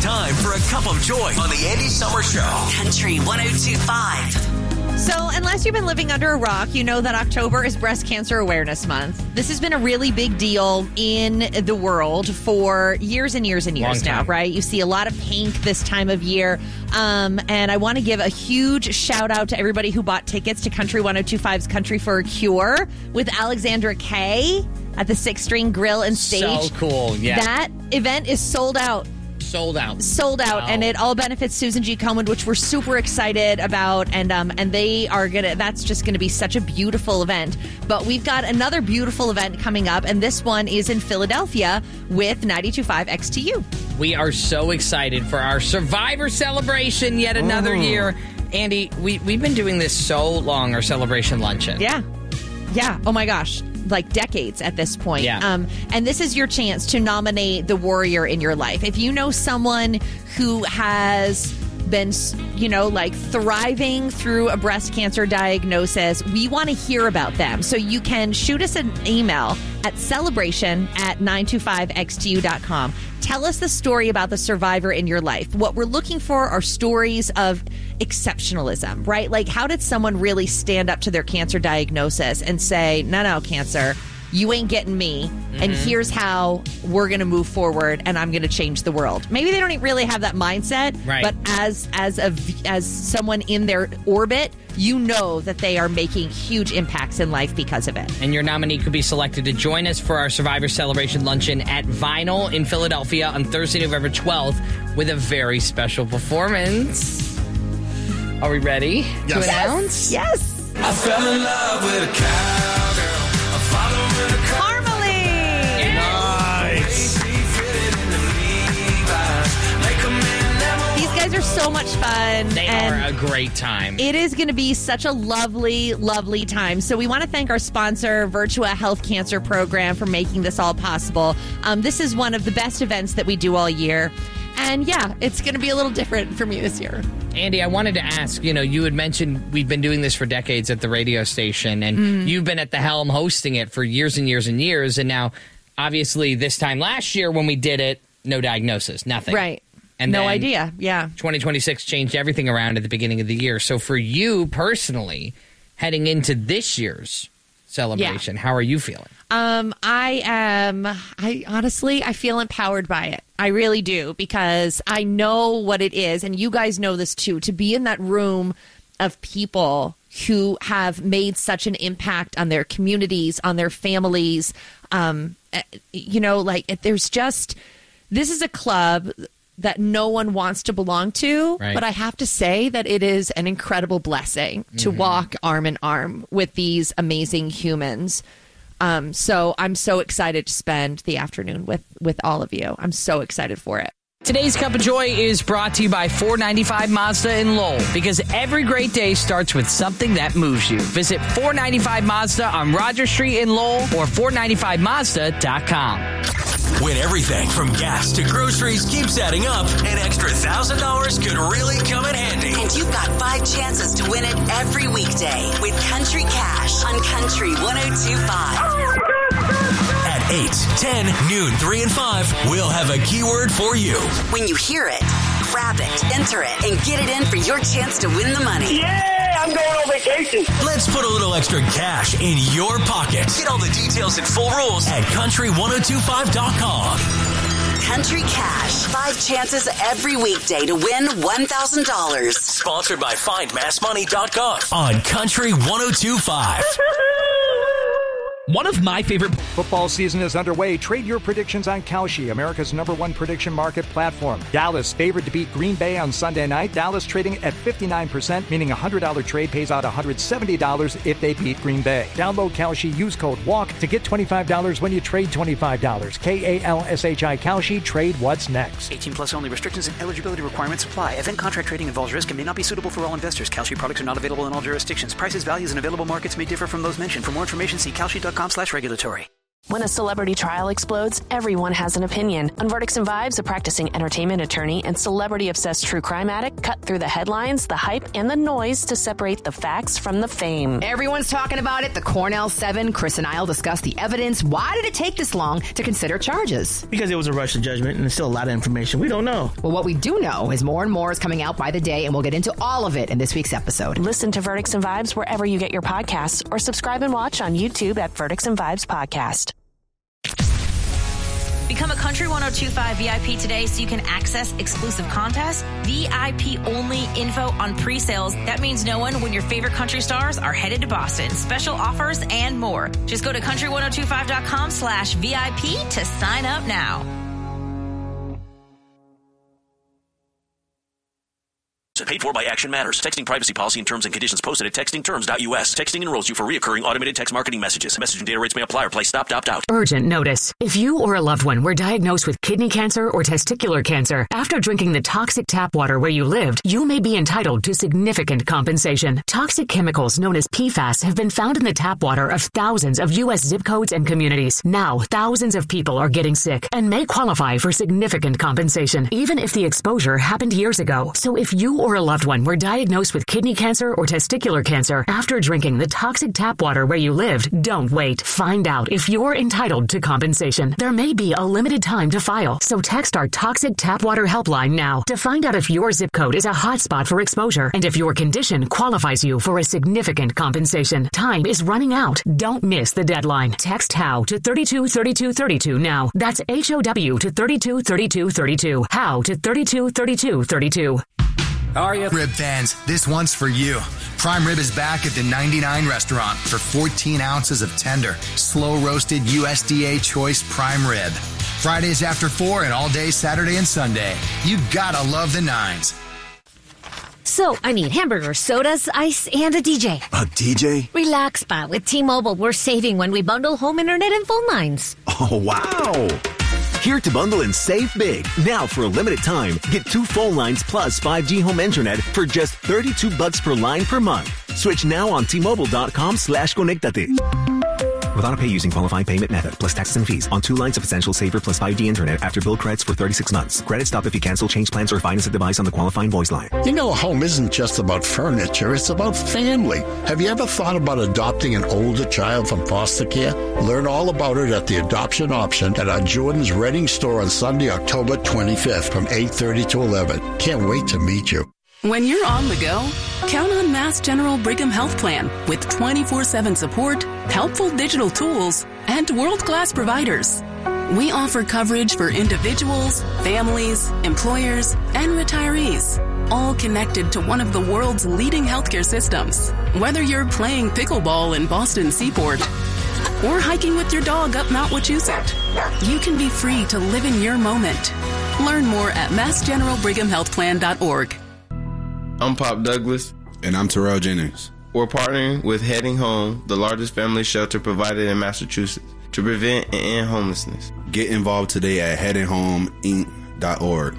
time for a cup of joy on the Andy Summer Show. Country 102.5. So, unless you've been living under a rock, you know that October is Breast Cancer Awareness Month. This has been a really big deal in the world for years and years and years now, right? You see a lot of pink this time of year. And I want to give a huge shout out to everybody who bought tickets to Country 102.5's Country for a Cure with Alexandra Kay at the Sixth String Grill and Stage. So cool, yeah. That event is sold out. Sold out. Wow. And it all benefits Susan G. Komen, which we're super excited about, and they are that's just gonna be such a beautiful event. But we've got another beautiful event coming up, and this one is in Philadelphia with 92.5 XTU. We are so excited for our Survivor celebration yet another year. Andy, we've been doing this so long, our celebration luncheon. Yeah. Oh my gosh. Like decades at this point. Yeah. And this is your chance to nominate the warrior in your life. If you know someone who has been, thriving through a breast cancer diagnosis, we want to hear about them. So you can shoot us an email at celebration@925xtu.com. Tell us the story about the survivor in your life. What we're looking for are stories of exceptionalism, right? Like, how did someone really stand up to their cancer diagnosis and say, no, cancer, you ain't getting me, and here's how we're going to move forward, and I'm going to change the world. Maybe they don't really have that mindset, right. But as someone in their orbit, you know that they are making huge impacts in life because of it. And your nominee could be selected to join us for our Survivor Celebration Luncheon at Vinyl in Philadelphia on Thursday, November 12th with a very special performance. Are we ready to announce? Yes. I fell in love with a cowgirl. Marmalade. Nice. These guys are so much fun. They are a great time. It is going to be such a lovely, lovely time. So we want to thank our sponsor, Virtua Health Cancer Program, for making this all possible. This is one of the best events that we do all year. And yeah, it's going to be a little different for me this year. Andy, I wanted to ask, you had mentioned we've been doing this for decades at the radio station, and you've been at the helm hosting it for years and years and years. And now, obviously, this time last year when we did it, no diagnosis, nothing. Right. And no idea. Yeah. 2026 changed everything around at the beginning of the year. So for you personally, heading into this year's celebration, how are you feeling? I honestly feel empowered by it. I really do, because I know what it is, and you guys know this too, to be in that room of people who have made such an impact on their communities, on their families. There's just, this is a club that no one wants to belong to, right. But I have to say that it is an incredible blessing to walk arm in arm with these amazing humans. So I'm so excited to spend the afternoon with all of you. I'm so excited for it. Today's Cup of Joy is brought to you by 495 Mazda in Lowell, because every great day starts with something that moves you. Visit 495 Mazda on Roger Street in Lowell or 495mazda.com. When everything from gas to groceries keeps adding up, an extra $1,000 could really come in handy. And you've got 5 chances to win it every weekday with Country Cash on Country 102.5. At 8, 10, noon, 3, and 5, we'll have a keyword for you. When you hear it, grab it, enter it, and get it in for your chance to win the money. Yeah, I'm going on vacation. Let's put a little extra cash in your pocket. Get all the details and full rules at country1025.com. Country Cash. 5 chances every weekday to win $1,000. Sponsored by FindMassMoney.com on Country 102.5. One of my favorite... Football season is underway. Trade your predictions on Kalshi, America's #1 prediction market platform. Dallas favored to beat Green Bay on Sunday night. Dallas trading at 59%, meaning a $100 trade pays out $170 if they beat Green Bay. Download Kalshi, use code WALK to get $25 when you trade $25. Kalshi, Kalshi, trade what's next. 18 plus only. Restrictions and eligibility requirements apply. Event contract trading involves risk and may not be suitable for all investors. Kalshi products are not available in all jurisdictions. Prices, values, and available markets may differ from those mentioned. For more information, see Kalshi.com/regulatory. When a celebrity trial explodes, everyone has an opinion. On Verdicts and Vibes, a practicing entertainment attorney and celebrity-obsessed true crime addict cut through the headlines, the hype, and the noise to separate the facts from the fame. Everyone's talking about it. The Cornell 7, Chris and I'll discuss the evidence. Why did it take this long to consider charges? Because it was a rush to judgment, and there's still a lot of information we don't know. Well, what we do know is more and more is coming out by the day, and we'll get into all of it in this week's episode. Listen to Verdicts and Vibes wherever you get your podcasts, or subscribe and watch on YouTube at Verdicts and Vibes Podcast. Become a Country 102.5 VIP today so you can access exclusive contests, VIP-only info on pre-sales. That means knowing when your favorite country stars are headed to Boston, special offers, and more. Just go to country1025.com/VIP to sign up now. Paid for by Action Matters. Texting privacy policy and terms and conditions posted at textingterms.us. Texting enrolls you for reoccurring automated text marketing messages. Messaging data rates may apply or play stopped, opt out. Urgent notice. If you or a loved one were diagnosed with kidney cancer or testicular cancer after drinking the toxic tap water where you lived, you may be entitled to significant compensation. Toxic chemicals known as PFAS have been found in the tap water of thousands of U.S. zip codes and communities. Now, thousands of people are getting sick and may qualify for significant compensation, even if the exposure happened years ago. So if you or a loved one were diagnosed with kidney cancer or testicular cancer after drinking the toxic tap water where you lived, don't wait. Find out if you're entitled to compensation. There may be a limited time to file, so text our Toxic Tap Water helpline now to find out if your zip code is a hotspot for exposure and if your condition qualifies you for a significant compensation. Time is running out. Don't miss the deadline. Text HOW to 323232 now. That's HOW to 323232. HOW to 323232. How are you? Rib fans, this one's for you. Prime Rib is back at the 99 restaurant for 14 ounces of tender, slow-roasted USDA choice prime rib. Fridays after 4 and all day Saturday and Sunday. You gotta love the nines. So, I need hamburgers, sodas, ice, and a DJ. A DJ? Relax, Pa. With T-Mobile, we're saving when we bundle home internet and phone lines. Oh, wow. Here to bundle and save big. Now for a limited time, get 2 phone lines plus 5G home internet for just $32 per line per month. Switch now on T-Mobile.com/conectate. With autopay using qualifying payment method plus taxes and fees on 2 lines of Essential Saver plus 5G internet after bill credits for 36 months. Credit stop if you cancel, change plans, or finance a device on the qualifying voice line. You know, a home isn't just about furniture, it's about family. Have you ever thought about adopting an older child from foster care? Learn all about it at the Adoption Option at our Jordan's Reading store on Sunday, October 25th from 8:30 to 11. Can't wait to meet you. When you're on the go, count on Mass General Brigham Health Plan with 24/7 support, helpful digital tools, and world-class providers. We offer coverage for individuals, families, employers, and retirees, all connected to one of the world's leading healthcare systems. Whether you're playing pickleball in Boston Seaport or hiking with your dog up Mount Wachusett, you can be free to live in your moment. Learn more at massgeneralbrighamhealthplan.org. I'm Pop Douglas. And I'm Terrell Jennings. We're partnering with Heading Home, the largest family shelter provider in Massachusetts, to prevent and end homelessness. Get involved today at headinghomeinc.org.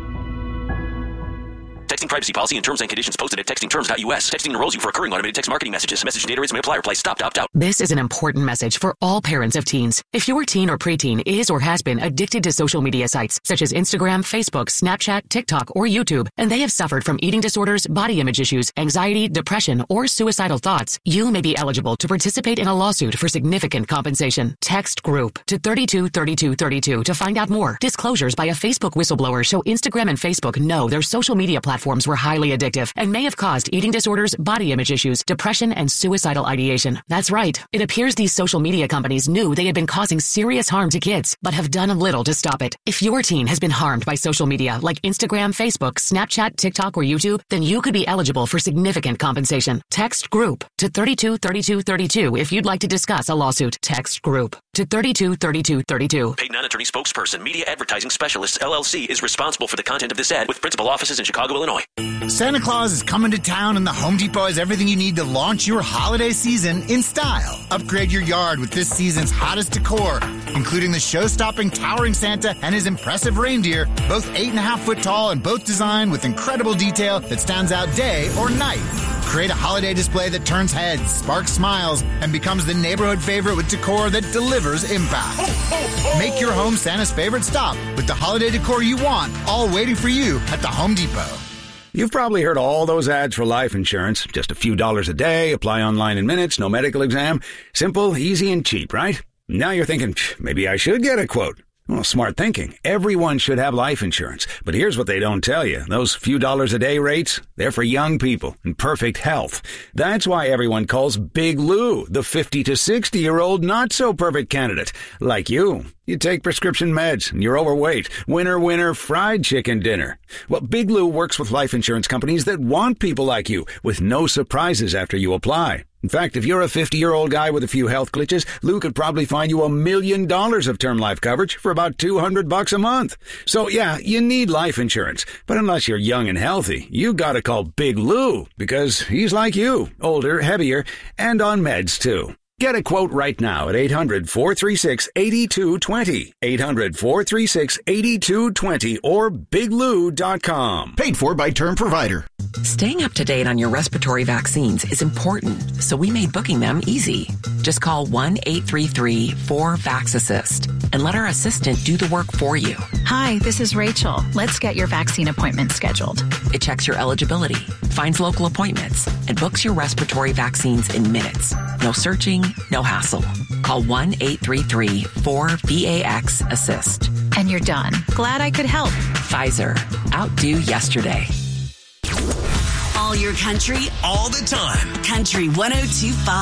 Texting privacy policy and terms and conditions posted at textingterms.us. Texting enrolls you for recurring automated text marketing messages. Message data rates may apply or play stopped, opt out. This is an important message for all parents of teens. If your teen or preteen is or has been addicted to social media sites such as Instagram, Facebook, Snapchat, TikTok, or YouTube, and they have suffered from eating disorders, body image issues, anxiety, depression, or suicidal thoughts, you may be eligible to participate in a lawsuit for significant compensation. Text GROUP to 323232 to find out more. Disclosures by a Facebook whistleblower show Instagram and Facebook know their social media platforms were highly addictive and may have caused eating disorders, body image issues, depression, and suicidal ideation. That's right. It appears these social media companies knew they had been causing serious harm to kids, but have done little to stop it. If your teen has been harmed by social media like Instagram, Facebook, Snapchat, TikTok, or YouTube, then you could be eligible for significant compensation. Text GROUP to 323232 if you'd like to discuss a lawsuit. Text GROUP to 323232. Paid non-attorney spokesperson, Media Advertising Specialists, LLC, is responsible for the content of this ad with principal offices in Chicago, Illinois. Santa Claus is coming to town and the Home Depot has everything you need to launch your holiday season in style. Upgrade your yard with this season's hottest decor, including the show-stopping towering Santa and his impressive reindeer, both 8.5 foot tall and both designed with incredible detail that stands out day or night. Create a holiday display that turns heads, sparks smiles, and becomes the neighborhood favorite with decor that delivers impact. Make your home Santa's favorite stop with the holiday decor you want, all waiting for you at the Home Depot. You've probably heard all those ads for life insurance. Just a few dollars a day, apply online in minutes, no medical exam. Simple, easy, and cheap, right? Now you're thinking, maybe I should get a quote. Well, smart thinking. Everyone should have life insurance. But here's what they don't tell you. Those few dollars a day rates, they're for young people in perfect health. That's why everyone calls Big Lou the 50 to 60-year-old not-so-perfect candidate. Like you. You take prescription meds, and you're overweight. Winner, winner, fried chicken dinner. Well, Big Lou works with life insurance companies that want people like you, with no surprises after you apply. In fact, if you're a 50-year-old guy with a few health glitches, Lou could probably find you $1 million of term life coverage for about $200 a month. So yeah, you need life insurance. But unless you're young and healthy, you gotta call Big Lou, because he's like you, older, heavier, and on meds too. Get a quote right now at 800-436-8220. 800-436-8220 or biglou.com. Paid for by Term Provider. Staying up to date on your respiratory vaccines is important, so we made booking them easy. Just call 1-833-4VAX-ASSIST and let our assistant do the work for you. Hi, this is Rachel. Let's get your vaccine appointment scheduled. It checks your eligibility, finds local appointments, and books your respiratory vaccines in minutes. No searching, no hassle. Call 1-833-4VAX-ASSIST. And you're done. Glad I could help. Pfizer. Outdo yesterday. All your country, all the time. Country 102.5.